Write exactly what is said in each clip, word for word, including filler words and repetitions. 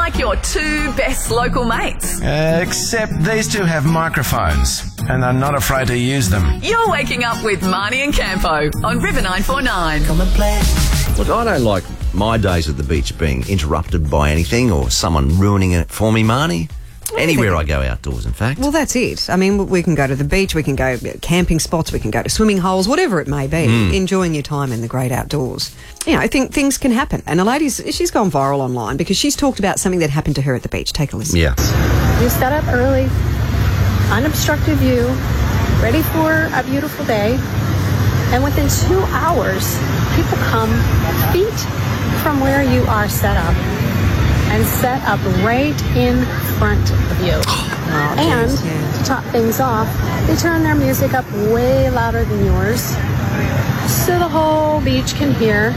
like your two best local mates. Uh, except these two have microphones and are not afraid to use them. You're waking up with Marnie and Campo on River nine four nine. Come and play. Look, I don't like my days at the beach being interrupted by anything or someone ruining it for me, Marnie. Anywhere I go outdoors, in fact. Well, that's it. I mean, we can go to the beach, we can go camping spots, we can go to swimming holes, whatever it may be, Mm. enjoying your time in the great outdoors. You know, I think things can happen. And a lady's, she's gone viral online because she's talked about something that happened to her at the beach. Take a listen. Yeah. You set up early, unobstructed view, ready for a beautiful day, and within two hours, people come feet from where you are set up and set up right in front of you. Oh, and geez, yeah. to top things off, they turn their music up way louder than yours, so the whole beach can hear.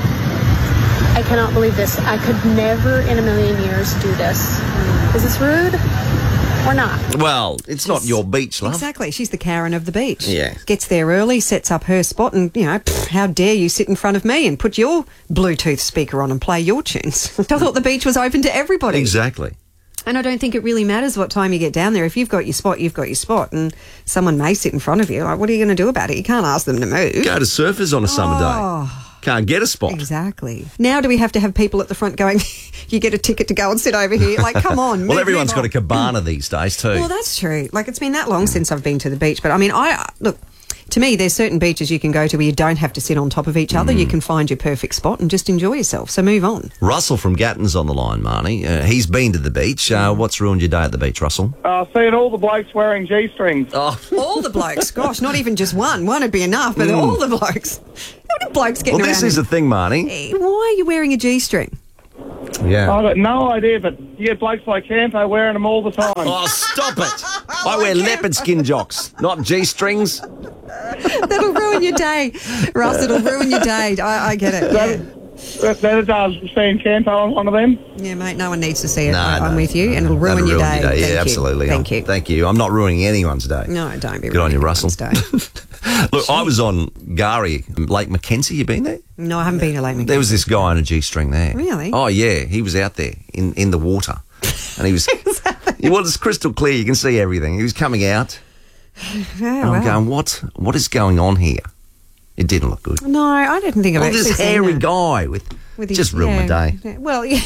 I cannot believe this. I could never in a million years do this. Is this rude or not? Well, it's not your beach, love. Exactly. She's the Karen of the beach. Yeah. Gets there early, sets up her spot, and, you know, pff, how dare you sit in front of me and put your Bluetooth speaker on and play your tunes. I thought the beach was open to everybody. Exactly. And I don't think it really matters what time you get down there. If you've got your spot, you've got your spot. And someone may sit in front of you. Like, what are you going to do about it? You can't ask them to move. Go to Surfers on a summer Oh. day. Can't get a spot. Exactly. Now do we have to have people at the front going, you get a ticket to go and sit over here? Like, come on. Well, move, everyone's move got a on. cabana these days too. Well, that's true. Like, it's been that long since I've been to the beach. But, I mean, I look, to me, there's certain beaches you can go to where you don't have to sit on top of each other. Mm. You can find your perfect spot and just enjoy yourself. So move on. Russell from Gatton's on the line, Marnie. Uh, he's been to the beach. Uh, what's ruined your day at the beach, Russell? Uh, seeing all the blokes wearing G-strings. Oh, All the blokes. Gosh, not even just one. One would be enough, but Mm. all the blokes. How many blokes getting well, around? this is in- the thing, Marnie. Why are you wearing a G-string? Yeah. I've got no idea, but you get blokes like Campo wearing them all the time. Oh, stop it. I wear leopard skin jocks, not G-strings. That'll ruin your day, Russ. It'll ruin your day. I, I get it. Yeah. That, that does seeing Campo on one of them. Yeah, mate, no one needs to see it. No, I, I'm no. with you, and it'll ruin, That'll your, ruin day. your day. Thank Yeah, you. absolutely. Thank you. Thank you. I'm not ruining anyone's day. No, don't be Good on you, ruining Russell. anyone's day. Look, I was on Gari, Lake Mackenzie. You been there? No, I haven't been to Lake There was this guy on a G-string there. Really? Oh, yeah. He was out there in, in the water. And he was... Well, it's crystal clear. You can see everything. He was coming out. Oh, And I'm wow. going, what? What is going on here? It didn't look good. No, I didn't think of Well, it. this hairy guy with... With his- just ruined yeah, my day. yeah. Well, yeah.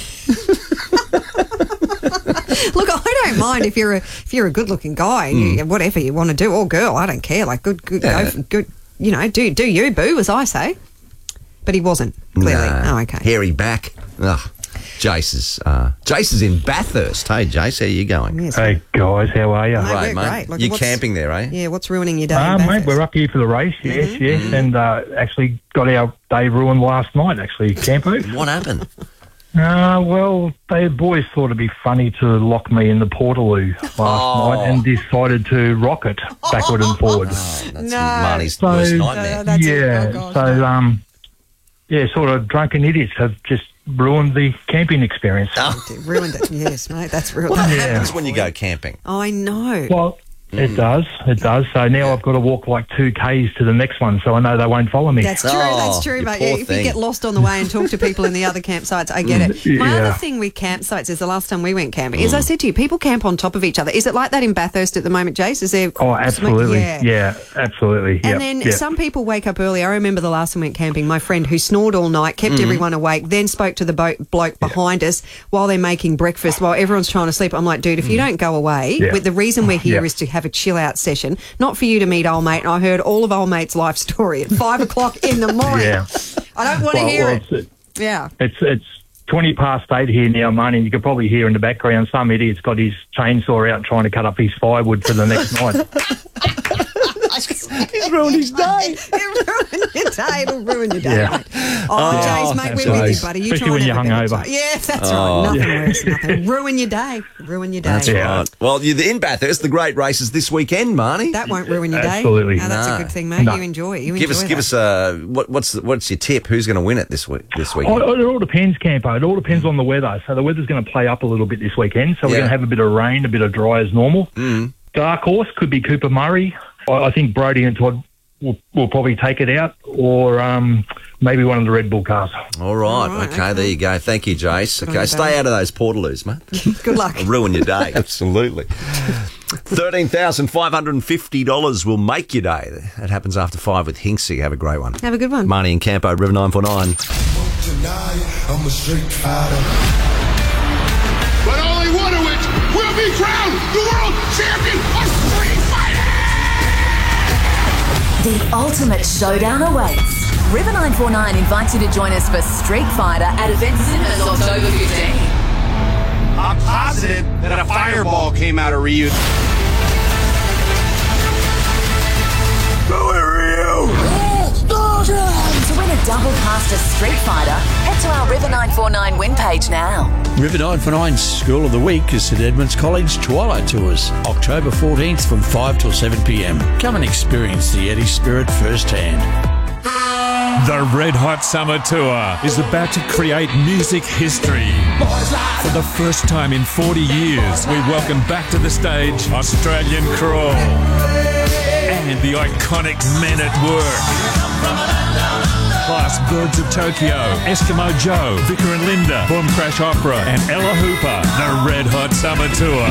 Look, I don't mind if you're a if you're a good looking guy, and you, whatever you want to do, or girl, I don't care. Like, good, good, Yeah. go for, good. You know, do do you, boo, as I say. But he wasn't clearly. Nah. Oh, okay. Hairy back. Ugh. Jace is, uh, Jace is in Bathurst. Hey, Jace, how you going? Yes. Hey guys, how are you? Mate, Right, we're mate. great. Look, You're what's- camping there, eh? Yeah, what's ruining your day? Uh, in mate, Bathurst? we're up here for the race, yes, Mm-hmm. yes, and uh, actually got our day ruined last night, actually, Campo. What happened? Uh, well, the boys thought it'd be funny to lock me in the Portaloo last Oh. night and decided to rock it backward and forward. Oh, that's No. Marnie's So- worst No, nightmare. that's it. yeah, Oh, gosh, so, no. um, yeah, sort of drunken idiots have just ruined the camping experience. Oh. Ruined it. Yes, mate, that's ruined What it. happens when you go camping? I know. Well, it does, it does. So now I've got to walk like two Ks to the next one, so I know they won't follow me. That's true, Oh, that's true, you mate. poor Yeah, if thing. you get lost on the way and talk to people in the other campsites, I get it. My Yeah. other thing with campsites is the last time we went camping, is I said to you, people camp on top of each other. Is it like that in Bathurst at the moment, Jace? Is there Oh, absolutely. Yeah. Yeah, absolutely. And Yep, then yep. some people wake up early. I remember the last time we went camping, my friend who snored all night, kept everyone awake, then spoke to the bo- bloke behind us while they're making breakfast, while everyone's trying to sleep. I'm like, dude, if you don't go away, Yeah. with the reason we're here Yeah. is to have a chill out session, not for you to meet old mate. And I heard all of old mate's life story at five o'clock in the morning. Yeah. I don't want to Well, hear well, it. it's, Yeah. it's it's twenty past eight here now, Marnie, and you could probably hear in the background some idiot's got his chainsaw out trying to cut up his firewood for the next night. He's ruined his day. It'll ruin your day. It'll ruin your day, Yeah. mate. Oh, James, mate, we're with you, Jace. buddy. You Especially try when and you're have a better hungover. time. Yes, that's Oh. right. Nothing worse. Nothing. Ruin your day. Ruin your day. That's Yeah. right. Well, you're in Bathurst. The great races this weekend, Marnie. That won't ruin your day. Absolutely. No, that's No. a good thing, mate. No. You enjoy it. You give enjoy us, that. give us. Uh, what, what's the, what's your tip? Who's going to win it this week? This Oh, weekend? it all depends, Campo. It all depends on the weather. So the weather's going to play up a little bit this weekend. So we're Yeah. going to have a bit of rain, a bit of dry as normal. Mm. Dark horse could be Cooper Murray. I, I think Brody and Todd we'll, we'll probably take it out, or um, maybe one of the Red Bull cars. All right. All right, okay, okay. there you go. Thank you, Jace. Okay, Sorry, stay babe. out of those portaloos, mate. Good luck. It'll ruin your day. Absolutely. thirteen thousand five hundred fifty dollars will make your day. That happens after five with Hinksy. Have a great one. Have a good one. Marnie and Campo, River nine four nine. I'm a street fighter. But only one of which will be crowned the world champion of Street Fighter! The ultimate showdown awaits. River nine four nine invites you to join us for Street Fighter at Event Cinemas October fifteenth. I'm positive that a fireball came out of Ryu. Go at Ryu! To win a double pass to Street Fighter, head to our River nine four nine win page now. River nine four nine's School of the Week is St Edmunds College Twilight Tours, October fourteenth from five till seven p m. Come and experience the Eddie spirit firsthand. The Red Hot Summer Tour is about to create music history. For the first time in forty years, we welcome back to the stage Australian Crawl and the iconic Men at Work. Plus Birds of Tokyo, Eskimo Joe, Vicar and Linda, Boom Crash Opera and Ella Hooper. The Red Hot Summer Tour.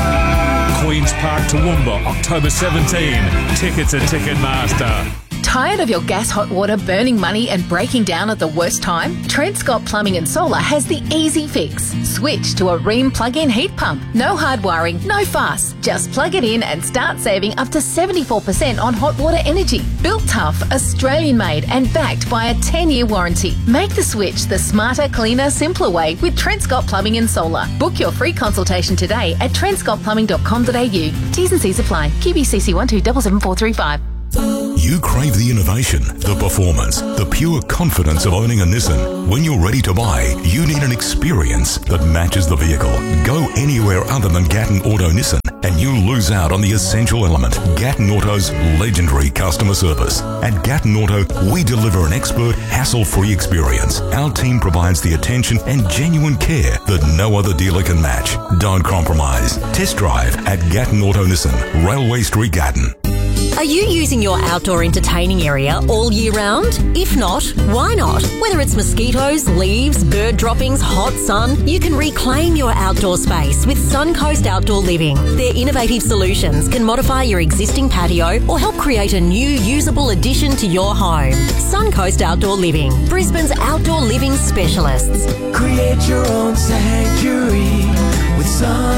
Queen's Park, Toowoomba, October seventeenth. Tickets at Ticketmaster. Tired of your gas hot water burning money and breaking down at the worst time? Trent Scott Plumbing and Solar has the easy fix. Switch to a Rheem plug-in heat pump. No hard wiring, no fuss. Just plug it in and start saving up to seventy-four percent on hot water energy. Built tough, Australian-made and backed by a ten-year warranty. Make the switch the smarter, cleaner, simpler way with Trent Scott Plumbing and Solar. Book your free consultation today at trent scott plumbing dot com dot a u. T's and C's apply. Q B C C one two seven seven four three five. You crave the innovation, the performance, the pure confidence of owning a Nissan. When you're ready to buy, you need an experience that matches the vehicle. Go anywhere other than Gatton Auto Nissan and you'll lose out on the essential element, Gatton Auto's legendary customer service. At Gatton Auto, we deliver an expert, hassle-free experience. Our team provides the attention and genuine care that no other dealer can match. Don't compromise. Test drive at Gatton Auto Nissan, Railway Street, Gatton. Are you using your outdoor entertaining area all year round? If not, why not? Whether it's mosquitoes, leaves, bird droppings, hot sun, you can reclaim your outdoor space with Suncoast Outdoor Living. Their innovative solutions can modify your existing patio or help create a new usable addition to your home. Suncoast Outdoor Living, Brisbane's outdoor living specialists. Create your own sanctuary with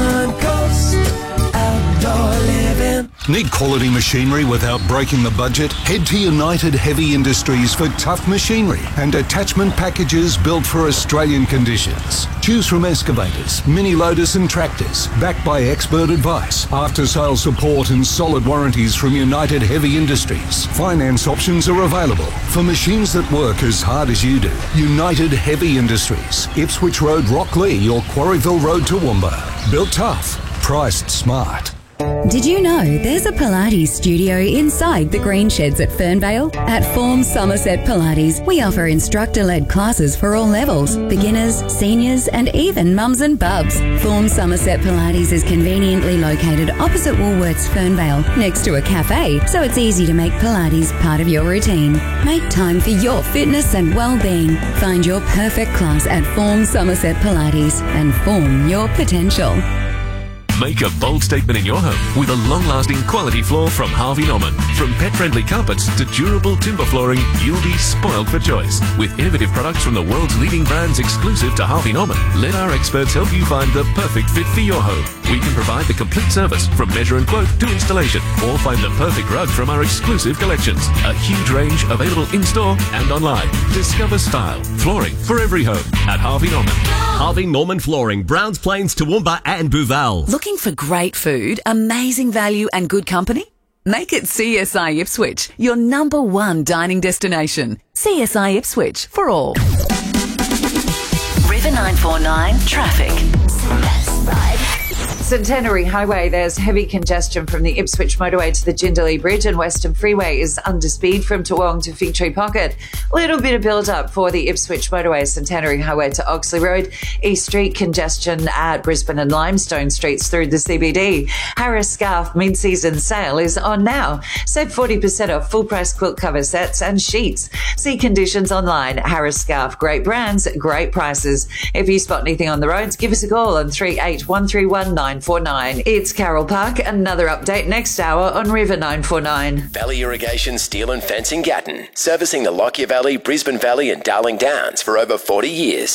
Suncoast Outdoor Living. Need quality machinery without breaking the budget? Head to United Heavy Industries for tough machinery and attachment packages built for Australian conditions. Choose from excavators, mini loaders and tractors, backed by expert advice, after-sales support and solid warranties from United Heavy Industries. Finance options are available for machines that work as hard as you do. United Heavy Industries, Ipswich Road, Rocklea or Quarryville Road, Toowoomba. Built tough, priced smart. Did you know there's a Pilates studio inside the Green Sheds at Fernvale? At Form Somerset Pilates, we offer instructor-led classes for all levels, beginners, seniors, and even mums and bubs. Form Somerset Pilates is conveniently located opposite Woolworths Fernvale, next to a cafe, so it's easy to make Pilates part of your routine. Make time for your fitness and well-being. Find your perfect class at Form Somerset Pilates and form your potential. Make a bold statement in your home with a long-lasting quality floor from Harvey Norman. From pet-friendly carpets to durable timber flooring, you'll be spoiled for choice. With innovative products from the world's leading brands exclusive to Harvey Norman, let our experts help you find the perfect fit for your home. We can provide the complete service from measure and quote to installation, or find the perfect rug from our exclusive collections. A huge range available in-store and online. Discover style, flooring for every home at Harvey Norman. Harvey Norman Flooring, Browns Plains, Toowoomba and Booval. Looking for great food, amazing value and good company? Make it C S I Ipswich, your number one dining destination. C S I Ipswich for all. River nine four nine Traffic. Centenary Highway, there's heavy congestion from the Ipswich motorway to the Jindalee Bridge, and Western Freeway is under speed from Toowong to Fig Tree Pocket. Little bit of build-up for the Ipswich motorway, Centenary Highway to Oxley Road. East Street congestion at Brisbane and Limestone Streets through the C B D. Harris Scarf mid-season sale is on now. Save forty percent off full-price quilt cover sets and sheets. See conditions online. Harris Scarf, great brands, great prices. If you spot anything on the roads, give us a call on three eight one three one nine four nine. It's Carol Park. Another update next hour on River nine four nine. Valley Irrigation Steel and Fencing Gatton, servicing the Lockyer Valley, Brisbane Valley and Darling Downs for over forty years.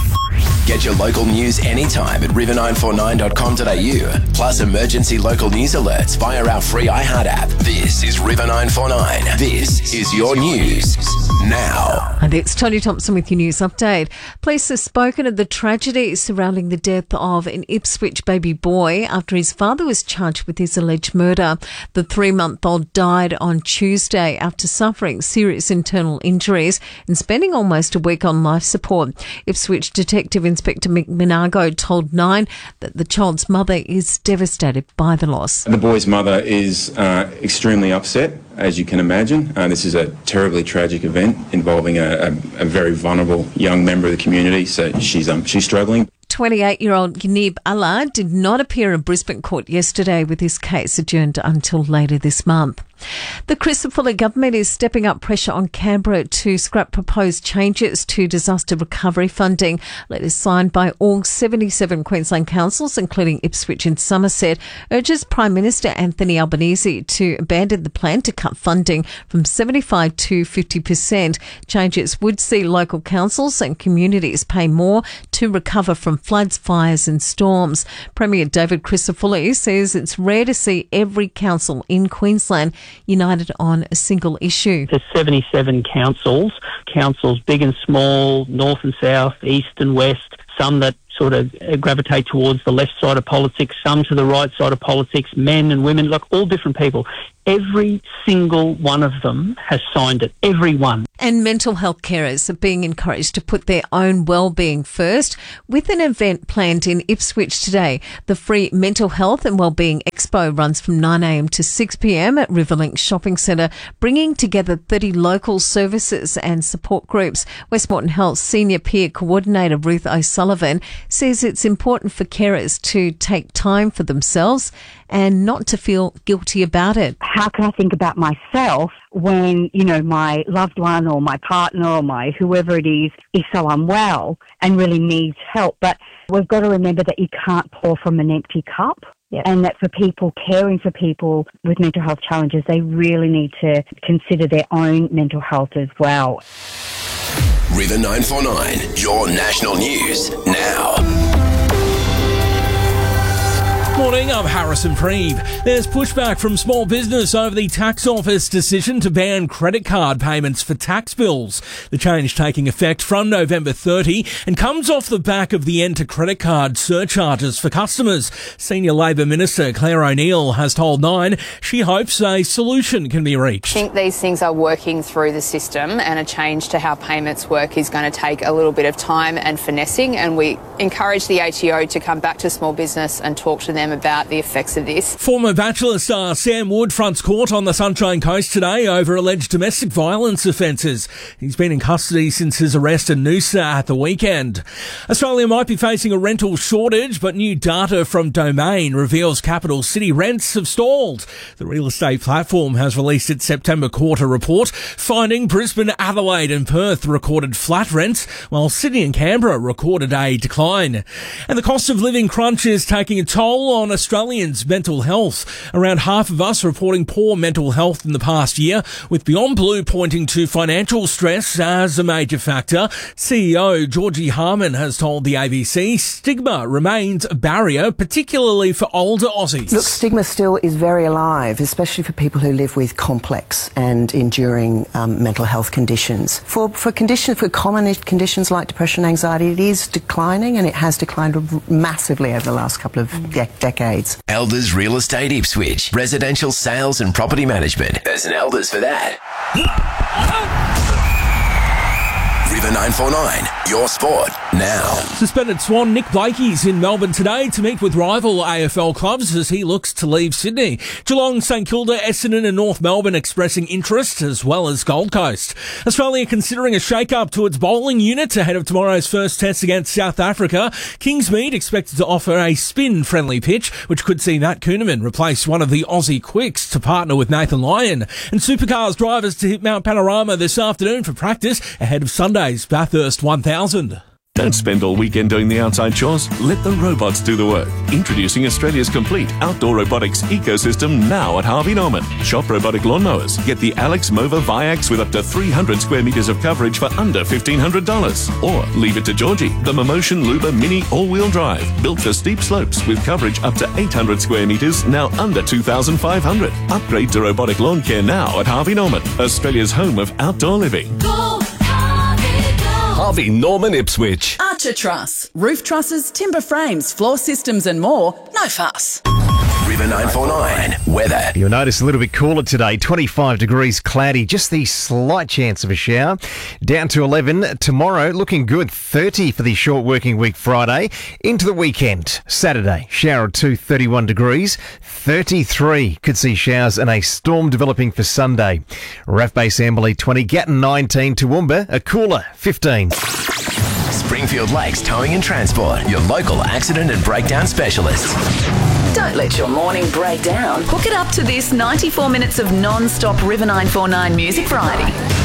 Get your local news anytime at river nine four nine dot com dot a u, plus emergency local news alerts via our free iHeart app. This is River nine four nine. This is your news now. And it's Tony Thompson with your news update. Police have spoken of the tragedy surrounding the death of an Ipswich baby boy after his father was charged with his alleged murder. The three-month-old died on Tuesday after suffering serious internal injuries and spending almost a week on life support. Ipswich Detective Inspector Mick Minago told Nine that the child's mother is devastated by the loss. The boy's mother is uh, extremely upset, as you can imagine. Uh, this is a terribly tragic event involving a, a, a very vulnerable young member of the community, so she's um, she's struggling. twenty-eight-year-old Yanib Allah did not appear in Brisbane court yesterday, with his case adjourned until later this month. The Christopher government is stepping up pressure on Canberra to scrap proposed changes to disaster recovery funding. Letters signed by all seventy-seven Queensland councils, including Ipswich and Somerset, urges Prime Minister Anthony Albanese to abandon the plan to cut funding from seventy-five to fifty percent. Changes would see local councils and communities pay more to recover from floods, fires and storms. Premier David Crisafulli says it's rare to see every council in Queensland united on a single issue. There's seventy-seven councils, councils big and small, north and south, east and west, some that sort of gravitate towards the left side of politics, some to the right side of politics, men and women, like all different people. Every single one of them has signed it. Every one. And mental health carers are being encouraged to put their own well-being first, with an event planned in Ipswich today. The free Mental Health and Wellbeing Expo runs from nine a m to six p m at Riverlink Shopping Centre, bringing together thirty local services and support groups. Westmoreton Health Senior Peer Coordinator Ruth O'Sullivan says it's important for carers to take time for themselves and not to feel guilty about it. How can I think about myself when, you know, my loved one or my partner or my whoever it is is so unwell and really needs help? But we've got to remember that you can't pour from an empty cup. Yep. And that for people caring for people with mental health challenges, they really need to consider their own mental health as well. River nine four nine, your national news now. Morning, I'm Harrison Preeve. There's pushback from small business over the tax office decision to ban credit card payments for tax bills. The change taking effect from November thirtieth and comes off the back of the end to credit card surcharges for customers. Senior Labor Minister Claire O'Neill has told Nine she hopes a solution can be reached. I think these things are working through the system, and a change to how payments work is going to take a little bit of time and finessing, and we encourage the A T O to come back to small business and talk to them about the effects of this. Former Bachelor star Sam Wood fronts court on the Sunshine Coast today over alleged domestic violence offences. He's been in custody since his arrest in Noosa at the weekend. Australia might be facing a rental shortage, but new data from Domain reveals capital city rents have stalled. The real estate platform has released its September quarter report, finding Brisbane, Adelaide and Perth recorded flat rents, while Sydney and Canberra recorded a decline. And the cost of living crunch is taking a toll on Australians' mental health. Around half of us reporting poor mental health in the past year, with Beyond Blue pointing to financial stress as a major factor. C E O Georgie Harman has told the A B C stigma remains a barrier, particularly for older Aussies. Look, stigma still is very alive, especially for people who live with complex and enduring um, mental health conditions. For for conditions, for common conditions like depression and anxiety, it is declining, and it has declined massively over the last couple of de- decades. Elders Real Estate Ipswich. Residential sales and property management. There's an Elders for that. River nine four nine, your sport now. Suspended Swan Nick Blakey's in Melbourne today to meet with rival A F L clubs as he looks to leave Sydney. Geelong, St Kilda, Essendon and North Melbourne expressing interest, as well as Gold Coast. Australia considering a shake-up to its bowling unit ahead of tomorrow's first test against South Africa. Kingsmead expected to offer a spin-friendly pitch, which could see Matt Kuhneman replace one of the Aussie quicks to partner with Nathan Lyon. And Supercars drivers to hit Mount Panorama this afternoon for practice ahead of Sunday's Bathurst one thousand. Don't spend all weekend doing the outside chores. Let the robots do the work. Introducing Australia's complete outdoor robotics ecosystem now at Harvey Norman. Shop robotic lawnmowers. Get the Alex Mova Viax with up to three hundred square metres of coverage for under fifteen hundred dollars. Or leave it to Georgie, the Momotion Luba Mini all-wheel drive. Built for steep slopes with coverage up to eight hundred square metres, now under two thousand five hundred. Upgrade to robotic lawn care now at Harvey Norman, Australia's home of outdoor living. Go! Harvey Norman Ipswich. Archer Truss. Roof trusses, timber frames, floor systems and more. No fuss. River nine four nine weather. You'll notice a little bit cooler today. twenty-five degrees, cloudy, just the slight chance of a shower. Down to eleven tomorrow, looking good. thirty for the short working week Friday. Into the weekend, Saturday, shower or two, thirty-one degrees. thirty-three could see showers and a storm developing for Sunday. Raff Base Amberley twenty, Gatton nineteen, Toowoomba a cooler fifteen. Springfield Lakes Towing and Transport, your local accident and breakdown specialists. Don't let your morning break down. Hook it up to this ninety-four minutes of non-stop River nine four nine music variety.